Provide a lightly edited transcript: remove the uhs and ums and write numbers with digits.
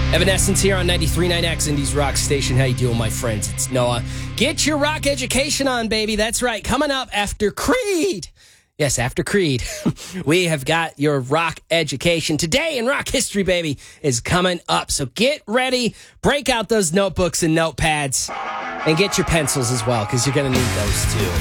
Evanescence here on 93.9 X Indies Rock Station. How you doing, my friends? It's Noah. Get your rock education on, baby. That's right. Coming up after Creed. Yes, after Creed, we have got your rock education. Today in rock history, baby, is coming up. So get ready. Break out those notebooks and notepads. And get your pencils as well, because you're going to need those too.